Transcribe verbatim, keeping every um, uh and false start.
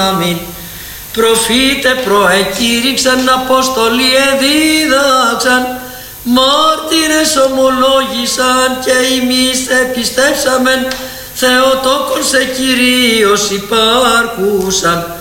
Αμήν. Προφήτε προεκήρυξαν, Απόστολοι εδίδαξαν, μάρτυρες ομολόγησαν και εμείς επιστέψαμεν, Θεοτόκον σε Κυρίως υπάρχουσαν.